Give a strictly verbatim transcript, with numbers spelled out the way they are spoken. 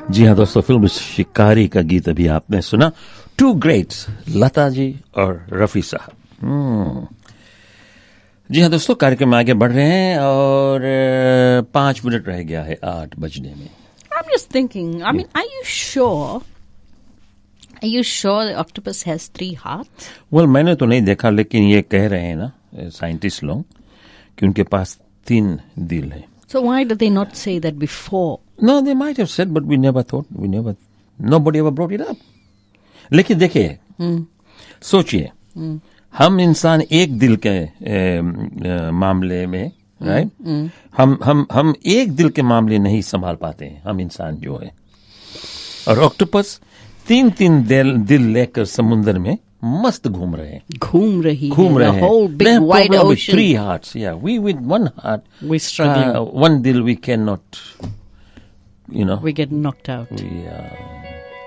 जी हाँ दोस्तों, फिल्म शिकारी का गीत अभी आपने सुना। टू ग्रेट्स, लता जी और रफी साहब। जी हाँ दोस्तों, कार्यक्रम में आगे बढ़ रहे हैं और पांच मिनट रह गया है आठ बजने में। I'm just thinking, I mean, are you sure? Are you sure the octopus has three hearts? well, मैंने तो नहीं देखा, लेकिन ये कह रहे हैं ना साइंटिस्ट लोग कि उनके पास तीन दिल है। So why did they not say that before? No, they might have said, but we never thought. We never, nobody ever brought it up. लेकिन देखिए, Hmm. सोचिए, Hmm. हम इंसान एक दिल के ए, ए, मामले में, राइट? Hmm. हम हम हम एक दिल के मामले नहीं संभाल पाते हैं, हम इंसान जो है। और ऑक्टोपस तीन तीन दिल दिल लेकर समुद्र में मस्त घूम रहे हैं। घूम रही घूम रहे है, हैं। the whole big wide with ocean. three hearts, yeah. We with one heart, We're struggling. uh, one dill we cannot, you know. We get knocked out. We, uh,